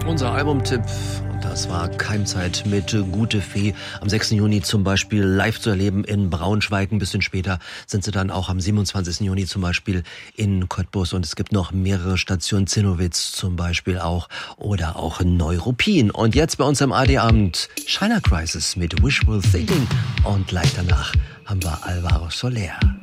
Unser Albumtipp, und das war Keimzeit mit Gute Fee. Am 6. Juni zum Beispiel live zu erleben in Braunschweig. Ein bisschen später sind sie dann auch am 27. Juni zum Beispiel in Cottbus. Und es gibt noch mehrere Stationen, Zinnowitz zum Beispiel auch oder auch Neuruppin. Und jetzt bei uns im AD-Abend China Crisis mit Wishful Thinking. Und gleich danach haben wir Alvaro Soler.